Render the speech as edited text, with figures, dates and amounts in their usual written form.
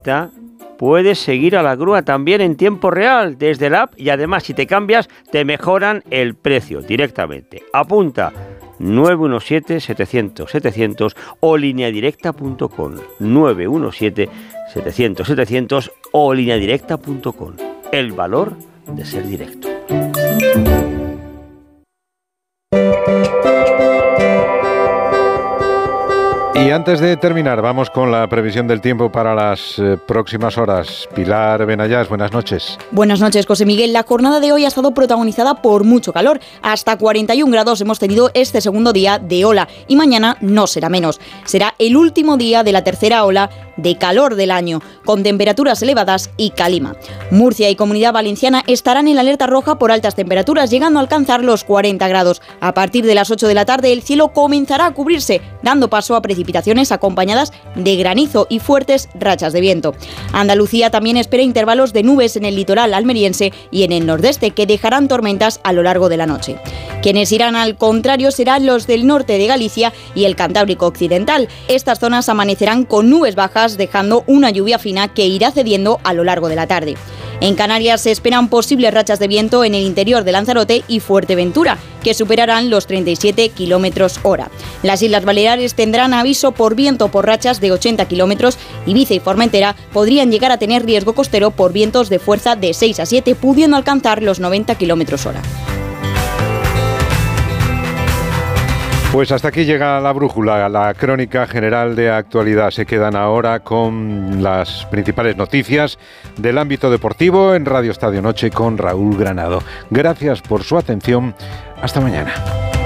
puedes seguir a la grúa también en tiempo real desde la app y además si te cambias te mejoran el precio directamente. Apunta 917-700-700 o lineadirecta.com 917-700-700 o lineadirecta.com. El valor de ser directo. Y antes de terminar, vamos con la previsión del tiempo para las próximas horas. Pilar Benayás, buenas noches. Buenas noches, José Miguel. La jornada de hoy ha estado protagonizada por mucho calor. Hasta 41 grados hemos tenido este segundo día de ola y mañana no será menos. Será el último día de la tercera ola de calor del año, con temperaturas elevadas y calima. Murcia y Comunidad Valenciana estarán en la alerta roja por altas temperaturas, llegando a alcanzar los 40 grados. A partir de las 8 de la tarde, el cielo comenzará a cubrirse, dando paso a precipitaciones acompañadas de granizo y fuertes rachas de viento. Andalucía también espera intervalos de nubes en el litoral almeriense y en el nordeste, que dejarán tormentas a lo largo de la noche. Quienes irán al contrario serán los del norte de Galicia y el Cantábrico occidental. Estas zonas amanecerán con nubes bajas, dejando una lluvia fina que irá cediendo a lo largo de la tarde. En Canarias se esperan posibles rachas de viento en el interior de Lanzarote y Fuerteventura, que superarán los 37 km/h. Las Islas Baleares tendrán aviso por viento por rachas de 80 km. Ibiza y Formentera podrían llegar a tener riesgo costero por vientos de fuerza de 6 a 7, pudiendo alcanzar los 90 km/h. Pues hasta aquí llega la brújula, la crónica general de actualidad. Se quedan ahora con las principales noticias del ámbito deportivo en Radio Estadio Noche con Raúl Granado. Gracias por su atención. Hasta mañana.